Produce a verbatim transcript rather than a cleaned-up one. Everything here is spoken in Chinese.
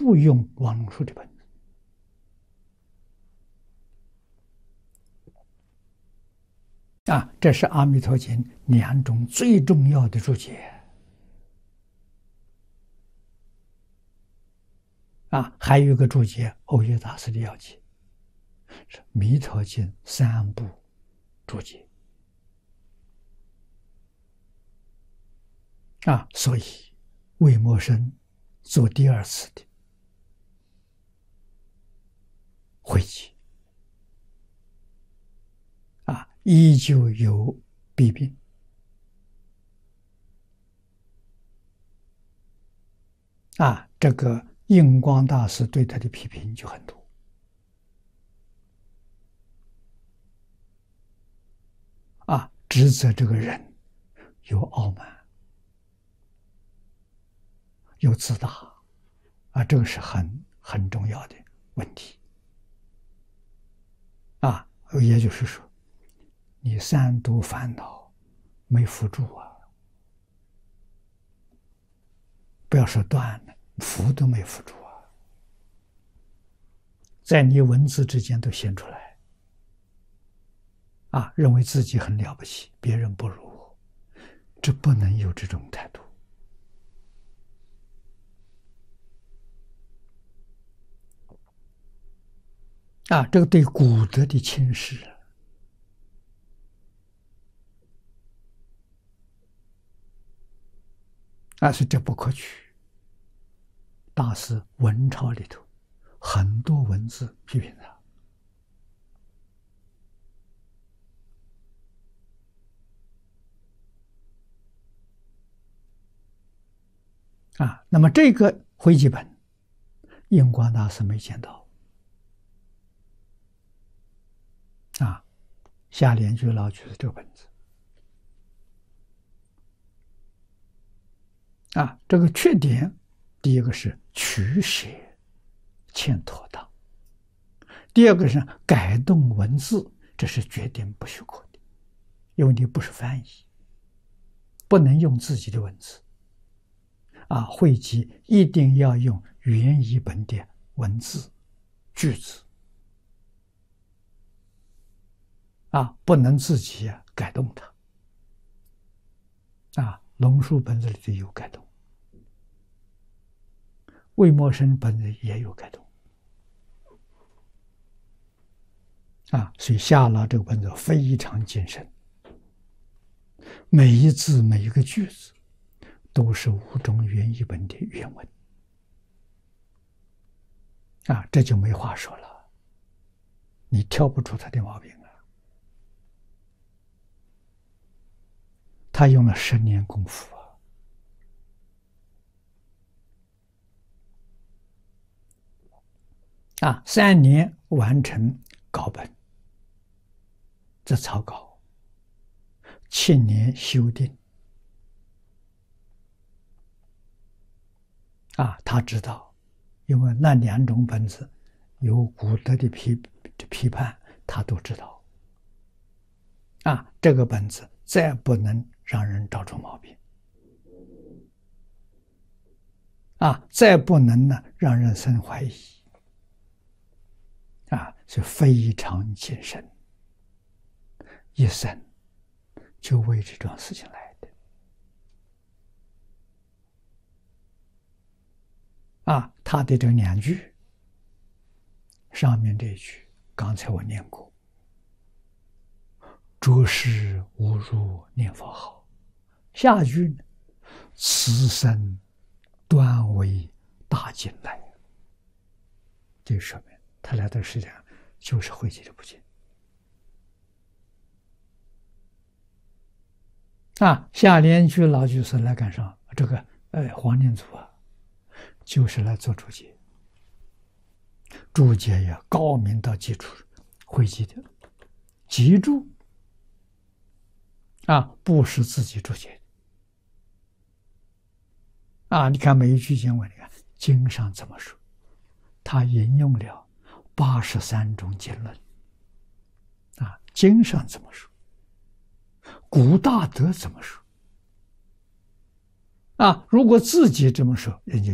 部用王龙树的本子。啊，这是《阿弥陀经》两种最重要的注解。啊，还有一个注解，欧耶大师的要解，是《弥陀经》三部注解。啊，所以魏默生做第二次的会集，啊，依旧有弊病。啊，这个印光大师对他的批评就很多。啊，指责这个人有傲慢，有自大，啊，这个是很很重要的问题。啊，也就是说，你三毒烦恼没扶住啊，不要说断了，扶都没扶住啊，在你文字之间都显出来。啊，认为自己很了不起，别人不如我，这不能有这种态度。啊，这个对古德的轻视，啊，是这不可取。大师文钞里头很多文字批评他。啊，那么这个汇集本，印光大师没见到。啊，夏莲居老居士这个本子。啊，这个缺点，第一个是取舍欠妥当，第二个是改动文字，这是绝对不许可的，因为你不是翻译，不能用自己的文字。啊，汇集一定要用原译本的文字句子。啊，不能自己啊改动它。啊，龙树本子里头有改动，魏默生本子也有改动。啊，所以夏老这个本子非常谨慎，每一字每一个句子都是五种原译本的原文。啊，这就没话说了，你挑不出他的毛病啊。他用了十年功夫啊！啊，三年完成稿本，这草稿，七年修订。啊，他知道，因为那两种本子有古德的批批判，他都知道。啊，这个本子再不能让人找出毛病，啊，再不能呢让人生怀疑，啊，是非常谨慎，一生就为这桩事情来的。啊，他的这两句，上面这一句，刚才我念过。着实无如念佛好。下句呢，此生端为大经来。这说明他来到世界上就是汇集这部经。啊，夏莲居老居士来干啥？这个呃黄念祖啊，就是来做注解。注解也高明到基础，汇集的集注。啊，不是自己注解的。啊，你看每一句经文，你看经上怎么说？他引用了八十三种经论。啊，经上怎么说？古大德怎么说？啊，如果自己这么说，人家